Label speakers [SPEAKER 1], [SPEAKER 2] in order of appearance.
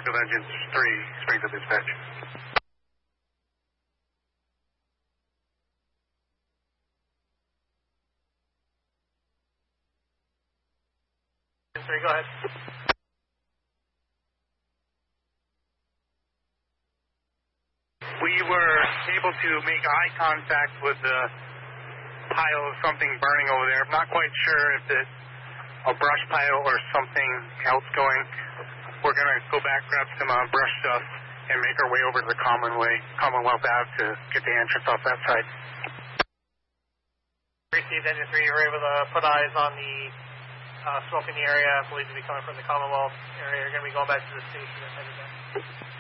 [SPEAKER 1] Springfield Engine 3, Springfield Dispatch.
[SPEAKER 2] Go ahead.
[SPEAKER 1] We were able to make eye contact with the pile of something burning over there. I'm not quite sure if it's a brush pile or something else going. We're going to go back, grab some brush stuff, and make our way over to the Commonwealth Ave to get the entrance off that side.
[SPEAKER 2] Received Engine 3, you were able to put eyes on the smoke in the area, believed to be coming from the Commonwealth area. You're going to be going back to the station and headed down.